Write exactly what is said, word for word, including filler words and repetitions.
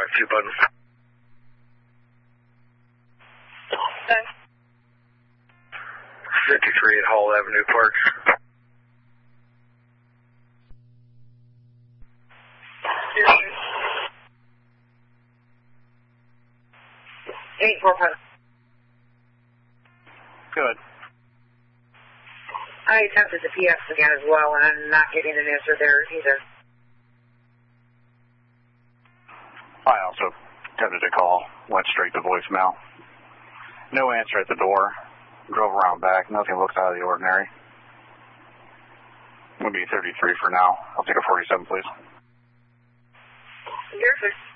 two button. Okay. fifty-three at Hall Avenue Park. Eight four five. Good. I attempted the P X again as well, and I'm not getting an answer there either. I also attempted to call, went straight to voicemail. No answer at the door. Drove around back. Nothing looks out of the ordinary. I'm going to be thirty-three for now. I'll take a forty-seven, please. Perfect.